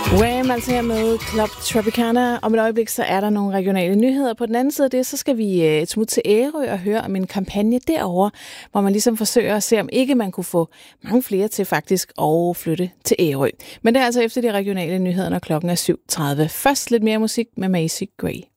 Wham! Altså her med Club Tropicana. Om et øjeblik, så er der nogle regionale nyheder. På den anden side af det, så skal vi smutte til Ærø og høre om en kampagne derovre, hvor man ligesom forsøger at se, om ikke man kunne få mange flere til faktisk at flytte til Ærø. Men det er altså efter de regionale nyheder, når klokken er 7:30. Først lidt mere musik med Macy Gray.